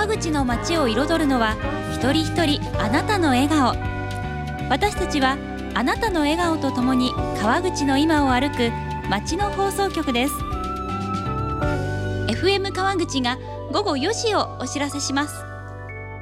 口の街を彩るのは一人一人あなたの笑顔。私たちはあなたの笑顔とともに川口の今を歩く街の放送局です。 FM 川口が午後4時をお知らせします。